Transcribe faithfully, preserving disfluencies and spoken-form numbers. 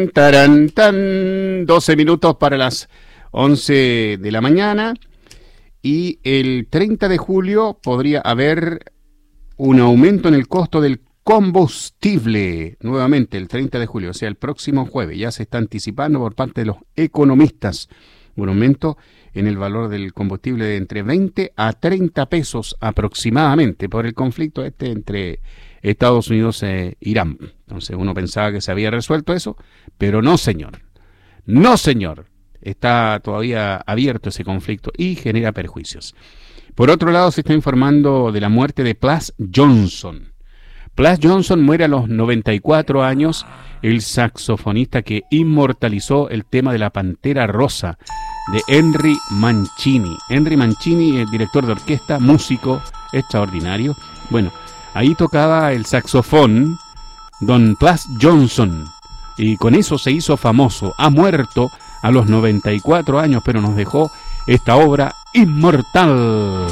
Tarán, tan, doce minutos para las once de la mañana. Y el treinta de julio podría haber un aumento en el costo del combustible. Nuevamente, el treinta de julio, o sea, el próximo jueves. Ya se está anticipando por parte de los economistas un aumento en el valor del combustible de entre veinte a treinta pesos aproximadamente por el conflicto este entre Estados Unidos e Irán. Entonces uno pensaba que se había resuelto eso, pero no, señor. No, señor. Está todavía abierto ese conflicto y genera perjuicios. Por otro lado, se está informando de la muerte de Plas Johnson. Plas Johnson muere a los noventa y cuatro años, el saxofonista que inmortalizó el tema de la Pantera Rosa de Henry Mancini. Henry Mancini, el director de orquesta, músico extraordinario. Bueno, ahí tocaba el saxofón don Plas Johnson y con eso se hizo famoso. Ha muerto a los noventa y cuatro años, pero nos dejó esta obra inmortal.